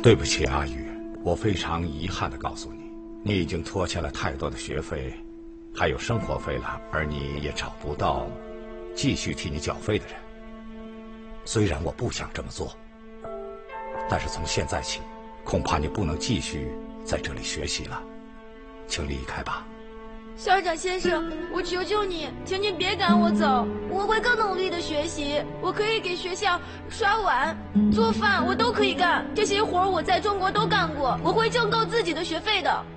对不起，阿宇，我非常遗憾地告诉你，你已经拖欠了太多的学费，还有生活费了，而你也找不到继续替你缴费的人。虽然我不想这么做，但是从现在起，恐怕你不能继续在这里学习了，请离开吧。 校长先生，我求求你，请你别赶我走，我会更努力的学习。我可以给学校刷碗、做饭，我都可以干。这些活我在中国都干过，我会挣够自己的学费的。